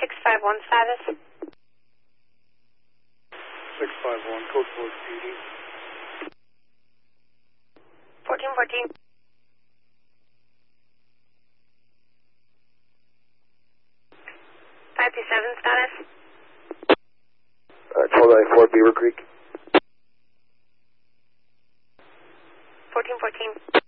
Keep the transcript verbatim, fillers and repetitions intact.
six five one status. six five one, code four P D. fourteen fourteen. five two seven status. Uh, twelve ninety-four Beaver Creek. fourteen fourteen.